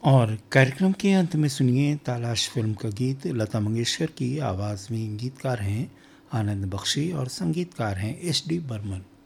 और कार्यक्रम के अंत में सुनिए तलाश फिल्म का गीत। लता मंगेशकर की आवाज़ में गीतकार हैं आनंद बख्शी और संगीतकार हैं एस डी बर्मन।